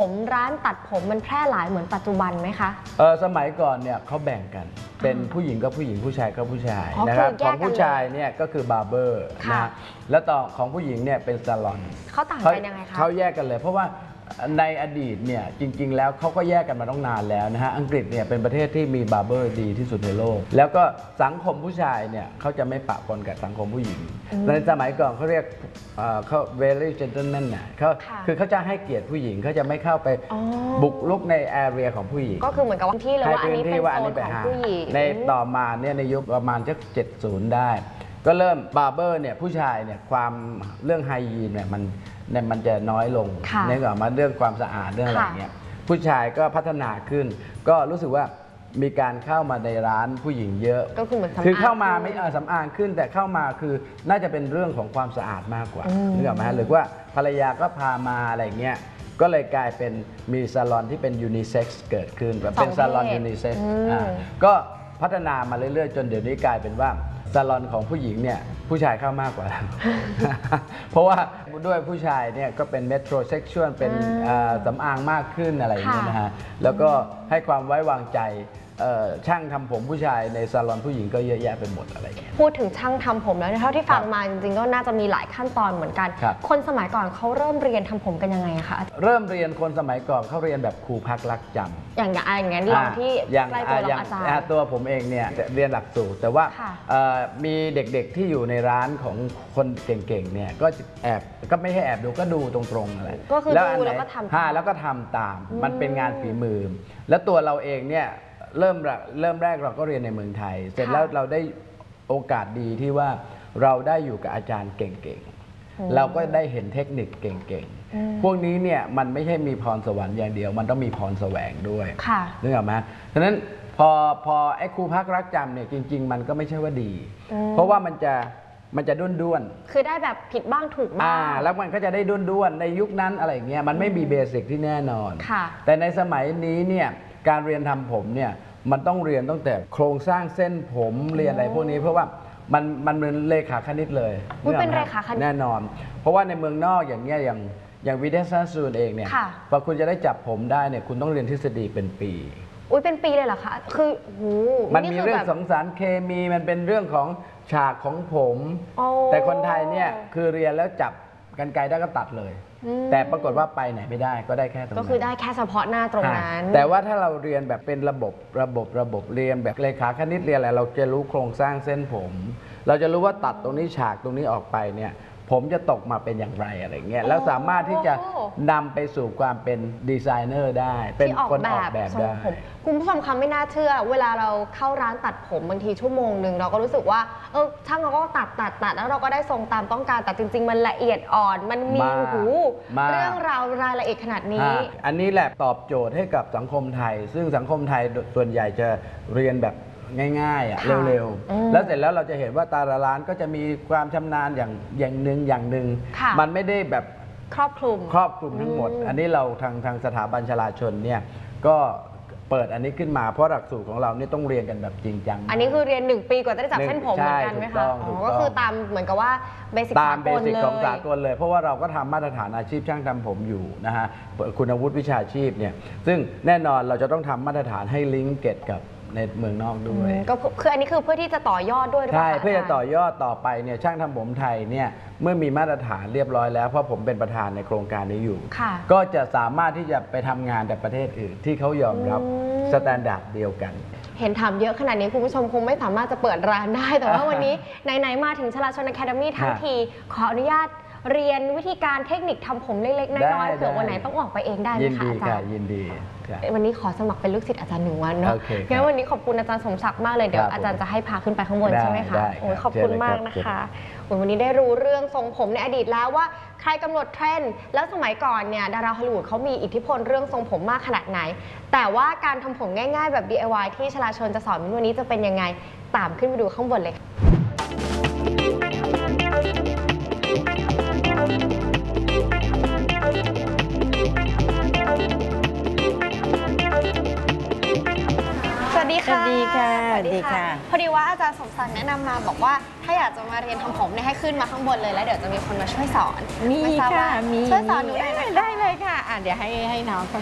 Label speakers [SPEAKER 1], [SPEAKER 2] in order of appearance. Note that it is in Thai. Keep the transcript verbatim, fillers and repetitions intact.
[SPEAKER 1] ผมร้านตัดผมมันแพร่หลายเหมือนปัจจุบันไหมคะ
[SPEAKER 2] เออสมัยก่อนเนี่ยเขาแบ่งกันเป็นผู้หญิงก็ผู้หญิงผู้ชายก็ผู้ชาย
[SPEAKER 1] อ๋อ
[SPEAKER 2] นะครับ
[SPEAKER 1] คือแย
[SPEAKER 2] ข
[SPEAKER 1] ก
[SPEAKER 2] อง
[SPEAKER 1] กัน
[SPEAKER 2] ผู้ชายเนี่ยก็คือบาร์เบอร์
[SPEAKER 1] ค่ะ
[SPEAKER 2] นะแล้วต่อของผู้หญิงเนี่ยเป็นซาลอน
[SPEAKER 1] เขาต่างกันยังไงคะ
[SPEAKER 2] เขาแยกกันเลย เพราะว่าในอดีตเนี่ยจริงๆแล้วเขาก็แยกกันมาต้องนานแล้วนะฮะอังกฤษเนี่ยเป็นประเทศที่มีบาร์เบอร์ดีที่สุดในโลก แล้วก็สังคมผู้ชายเนี่ยเขาจะไม่ปะปนกับสังคมผู้หญิงในสมัยก่อนเขาเรียกเอ่อเขา very gentleman น่ะเขา
[SPEAKER 1] ค่ะ
[SPEAKER 2] คือเขาจะให้เกียรติผู้หญิงเขาจะไม่เข้าไป
[SPEAKER 1] อ๋อ
[SPEAKER 2] บุกรุกในแอเรียของผู้หญิง
[SPEAKER 1] ก็คือเหมือนกับว่าที่เลยว่าอันนี้เป็น
[SPEAKER 2] ว่า
[SPEAKER 1] โซ
[SPEAKER 2] อัน
[SPEAKER 1] น
[SPEAKER 2] นี้ไป
[SPEAKER 1] ของ
[SPEAKER 2] หา
[SPEAKER 1] ผู้หญิง
[SPEAKER 2] ในต่อมาเนี่ยในยุคประมาณสักเจ็ดสิบได้ ก็เริ่มบาร์เบอร์เนี่ยผู้ชายเนี่ยความเรื่องไฮยีนเนี่ยมันเนี่ยมันจะน้อยลง
[SPEAKER 1] ค่ะ
[SPEAKER 2] ในเรื่องมาเรื่องความสะอาดเรื่องอะไร
[SPEAKER 1] ค่ะ
[SPEAKER 2] เงี้ยผู้ชายก็พัฒนาขึ้น ก็รู้สึกว่ามีการเข้ามาในร้านผู้หญิงเยอะ
[SPEAKER 1] ก็คือเหมือนสำอาง
[SPEAKER 2] คือเข้ามาไม่
[SPEAKER 1] ขึ้น
[SPEAKER 2] เออสำอางขึ้นแต่เข้ามาคือน่าจะเป็นเรื่องของความสะอาดมากกว่า
[SPEAKER 1] อืม
[SPEAKER 2] นึกออกไหมฮะหรือว่าภรรยาก็พามาอะไรเงี้ยก็เลยกลายเป็นมีซาลอนที่เป็นยูนิเซ็กซ์เกิดขึ้นแบบเป็นซาลอนยูนิเซ็กซ์อ่าก็พัฒนามาเรื่อยๆ จนเดี๋ยวนี้กลายเป็นว่าซาลอนของผู้หญิงเนี่ยผู้ชายเข้ามากกว่า เพราะว่าด้วยผู้ชายเนี่ยก็เป็นเมโทรเซ็กชวลเป็นเอ่อสำอางมากขึ้นอะไรอย่างเงี้ยนะฮะแล้วก็ให้ความไว้วางใจเอ่อช่างทำผมผู้ชายในซาลอนผู้หญิงก็เยอะแยะไปหมดอะไรอย่างเงี้ย
[SPEAKER 1] พูดถึงช่างทำผมแล้วเนี่ยเท่าที่ฟังมาจริงๆก็น่าจะมีหลายขั้นตอนเหมือนกัน
[SPEAKER 2] ครับ
[SPEAKER 1] คนสมัยก่อนเขาเริ่มเรียนทำผมกันยังไงคะ
[SPEAKER 2] เริ่มเรียนคนสมัยก่อนเขาเรียนแบบครูพักรักจำ
[SPEAKER 1] อย่างอย่างอย่างนั้นลองที่
[SPEAKER 2] อย่าง
[SPEAKER 1] ใกล้ตัว
[SPEAKER 2] อ่า
[SPEAKER 1] เรา
[SPEAKER 2] อย่าง
[SPEAKER 1] อาจาร
[SPEAKER 2] อ่า
[SPEAKER 1] ย์
[SPEAKER 2] ตัวผมเองเนี่ยเรียนหลักสูตรแต่ว่า
[SPEAKER 1] ค่ะ
[SPEAKER 2] เอ่อมีเด็กๆที่อยู่ในร้านของคนเก่งๆเนี่ยก็แอบก็ไม่ให้แอบดูก็ดูตรงๆอะไร
[SPEAKER 1] ก็คือ
[SPEAKER 2] แล้วน
[SPEAKER 1] ดู
[SPEAKER 2] ไหน
[SPEAKER 1] แล้วก็ทำ
[SPEAKER 2] ฮ่าแล้วก็ทำตาม
[SPEAKER 1] อืม
[SPEAKER 2] มันเป็นงานฝีมือ แล้วตัวเราเองเนี่ยเริ่มแรกเริ่มแรกเราก็เรียนในเมืองไทย เสร็จแล้วเราได้โอกาสดีที่ว่าเราได้อยู่กับอาจารย์เก่งๆ เราก็ได้เห็นเทคนิคเก่งๆ พวกนี้เนี่ยมันไม่ใช่มีพรสวรรค์อย่างเดียว มันต้องมีพรแสวงด้วย
[SPEAKER 1] ค่ะ
[SPEAKER 2] นึกออกไหมฉะนั้นพอพอไอ้ครูพักรักจำเนี่ยจริง ๆ มันก็ไม่ใช่ว่าดี
[SPEAKER 1] อืม
[SPEAKER 2] เพราะว่ามันจะมันจะด้วนด้วน
[SPEAKER 1] คือได้แบบผิดบ้างถูก
[SPEAKER 2] ๆ
[SPEAKER 1] บ้า
[SPEAKER 2] อ่าง แล้วมันก็จะได้ด้วนด้วนๆในยุคนั้นอะไรอย่างเงี้ยมันไม่มีเบสิกที่แน่นอน
[SPEAKER 1] ค่ะ
[SPEAKER 2] แต่ในสมัยนี้เนี่ยการเรียนทำผมเนี่ยมันต้องเรียนตั้งแต่โครงสร้างเส้นผมเรียนอะไรพวกนี้เพราะว่ามันมันเป็นเลขาคณิตเลย
[SPEAKER 1] มันเป็น
[SPEAKER 2] กออกไห
[SPEAKER 1] เลขาคณิต
[SPEAKER 2] แน่นอน เพราะว่าในเมืองนอกอย่างเงี้ยอย่างอย่างวิเทศซูนเองเนี่ย
[SPEAKER 1] ค่ะ
[SPEAKER 2] พอคุณจะได้จับผมได้เนี่ยคุณต้องเรียนทฤษฎีเป็นปี
[SPEAKER 1] อุ้ยเป็นปีเลยเหรอคะ คือโห
[SPEAKER 2] มันมี
[SPEAKER 1] คื
[SPEAKER 2] เรื่อง
[SPEAKER 1] แบบ
[SPEAKER 2] ของสารเคมีมันเป็นเรื่องของฉากของผม
[SPEAKER 1] โอ้
[SPEAKER 2] แต่คนไทยเนี่ยคือเรียนแล้วจับกรรไกรได้ก็ตัดเลย
[SPEAKER 1] อืม
[SPEAKER 2] แต่ปรากฏว่าไปไหนไม่ได้ก็ได้แค่ตรงนั้น
[SPEAKER 1] ก็คือได้แค่เฉพาะหน้าตรงนั้น
[SPEAKER 2] อ่าแต่ว่าถ้าเราเรียนแบบเป็นระบบระบบระบบเรียนแบบเลขาคณิตเรียนอะไรเราจะรู้โครงสร้างเส้นผม เราจะรู้ว่าตัดตรงนี้ฉากตรงนี้ออกไปเนี่ยผมจะตกมาเป็นอย่างไรอะไรเงี้ยแล้วสามารถที่จะนำไปสู่ความเป็นดีไซเนอร์ได้ เป็น
[SPEAKER 1] ที่ออก
[SPEAKER 2] คน
[SPEAKER 1] แบ
[SPEAKER 2] ออก
[SPEAKER 1] บ
[SPEAKER 2] แบบ
[SPEAKER 1] ทรง
[SPEAKER 2] ได้
[SPEAKER 1] ผมคุณผู้ชมคะไม่น่าเชื่อ เวลาเราเข้าร้านตัดผมบางทีชั่วโมงหนึ่งเราก็รู้สึกว่าเออช่างเขาก็ตัดตัดตัดแล้วเราก็ได้ทรงตามต้องการแต่จริง ๆ มันละเอียดอ่อน มันมี
[SPEAKER 2] มาก
[SPEAKER 1] หู
[SPEAKER 2] มาก
[SPEAKER 1] เรื่องราวรายละเอียดขนาดนี้
[SPEAKER 2] อ่าอันนี้แหละตอบโจทย์ให้กับสังคมไทย ซึ่งสังคมไทยส่วนใหญ่จะเรียนแบบง่ายๆอ่ะ
[SPEAKER 1] ค่ะ
[SPEAKER 2] เร็ว
[SPEAKER 1] อืม
[SPEAKER 2] ๆ แล้วเสร็จแล้วเราจะเห็นว่าแตาละร้านก็จะมีความชำนาญอย่างอย่างหนึ่งอย่างหนึ่ง
[SPEAKER 1] ค่ะ
[SPEAKER 2] มันไม่ได้แบบ
[SPEAKER 1] ครอบคลุม
[SPEAKER 2] ครอบคลุมทั้งหมด
[SPEAKER 1] อืม
[SPEAKER 2] อันนี้เราทางทางสถาบันชลาชนเนี่ยก็เปิดอันนี้ขึ้นมาเพราะหลักสูตรของเรานี่ต้องเรียนกันแบบจริงจัง
[SPEAKER 1] อันนี้คือเรียนหนึ่งปีกว่าจะได้จับเส้นผมเหมือนกันไหม
[SPEAKER 2] ใช่ถูกต้
[SPEAKER 1] คะ
[SPEAKER 2] อง
[SPEAKER 1] อ๋
[SPEAKER 2] ถู
[SPEAKER 1] อก
[SPEAKER 2] ต้อง
[SPEAKER 1] ก็คือตามเหมือนกับว่าเบสิก
[SPEAKER 2] ตามเบสิก
[SPEAKER 1] เลย
[SPEAKER 2] ของสากลเลย เพราะว่าเราก็ทำมาตรฐานอาชีพช่างทำผมอยู่นะฮะคุณวุฒิวิชาชีพเนี่ยซึ่งแน่นอนเราจะต้องทำมาตรฐานให้ลิงก์เก็ตกับในเมืองนอกด้วย
[SPEAKER 1] ก็คืออันนี้คือเพื่อที่จะต่อยอดด้วยหรือเป
[SPEAKER 2] ใช่
[SPEAKER 1] ล่า
[SPEAKER 2] เพื่อจะต่อ
[SPEAKER 1] าย
[SPEAKER 2] ยอดต่อไปเนี่ยช่างทำผมไทยเนี่ยเมื่อมีมาตรฐานเรียบร้อยแล้วเพราะผมเป็นประธานในโครงการนี้อยู่
[SPEAKER 1] ค่ะ
[SPEAKER 2] ก็จะสามารถที่จะไปทำงานแต่ประเทศอื่นที่เขายอมรับ
[SPEAKER 1] อืม
[SPEAKER 2] สแตนดาร์ดเดียวกัน
[SPEAKER 1] เห็นถามเยอะขนาดนี้คุณผู้ชมคงไม่สามารถจะเปิดร้านได้ แต่ว่าวันนี้ไหนๆมาถึงชลาชนอะคาเดมี่ทั้ง
[SPEAKER 2] ฮะ
[SPEAKER 1] ทีขออนุญาตเรียนวิธีการเทคนิคทำผมเล็กๆน้อยๆ
[SPEAKER 2] ได้
[SPEAKER 1] เผื่อวันไหน
[SPEAKER 2] ได้
[SPEAKER 1] ต้องออกไปเองได้ไหม
[SPEAKER 2] ยิน
[SPEAKER 1] คะ
[SPEAKER 2] ดี
[SPEAKER 1] อาจา
[SPEAKER 2] ค่ะ
[SPEAKER 1] รย์
[SPEAKER 2] ยินดีค่ะ
[SPEAKER 1] วันนี้ขอสมัครเป็นลูกศิษย์อาจารย์หนึ่งวันเนาะ
[SPEAKER 2] โอเคครับ
[SPEAKER 1] งั้นวันนี้ขอบคุณอาจารย์สมศักดิ์มากเลยเดี๋ยว
[SPEAKER 2] ครับผม
[SPEAKER 1] อาจารย์จะให้พาขึ้นไปข้างบน
[SPEAKER 2] ได้
[SPEAKER 1] ใช่ไหมคะ
[SPEAKER 2] ได้
[SPEAKER 1] โอ้ย
[SPEAKER 2] ครับ
[SPEAKER 1] ขอบคุณ
[SPEAKER 2] เชิญเลย
[SPEAKER 1] มาก
[SPEAKER 2] ครับ
[SPEAKER 1] นะคะโอ้ยวันนี้ได้รู้เรื่องทรงผมในอดีตแล้วว่าใครกำหนดเทรนด์แล้วสมัยก่อนเนี่ยดาราฮอลลีวูดเขามีอิทธิพลเรื่องทรงผมมากขนาดไหน แต่ว่าการทำผมง่ายๆแบบ ดี ไอ วาย ที่ชลาชนจะสอนวันนี้จะเป็นยังไงตามขึ้นไปดูข้างบนเลยค่ะสวัสดีค่ะ
[SPEAKER 3] สวัสดีค่ะสวัสดีค่ะ
[SPEAKER 1] พอดีว่าอาจารย์สมศักดิ์แนะนำมาบอกว่าถ้าอยากจะมาเรียนทำผมเนี่ยให้ขึ้นมาข้างบนเลยแล้วเดี๋ยวจะมีคนมาช่วยสอน
[SPEAKER 3] มี
[SPEAKER 1] ไทราบ
[SPEAKER 3] ค่ะ
[SPEAKER 1] ว่า
[SPEAKER 3] มี
[SPEAKER 1] ช่วยสอนหนูหน่อยนะคะ
[SPEAKER 3] ได้เลยค่ะอ่ะ เดี๋ยวให้ให้น้องเขา